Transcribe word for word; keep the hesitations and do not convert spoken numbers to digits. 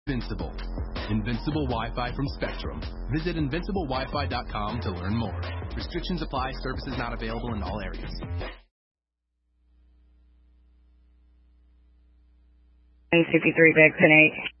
Invincible. Invincible Wi-Fi from Spectrum. Visit invincible wi fi dot com to learn more. Restrictions apply. Services not available in all areas. fifty-three, Vixen eight.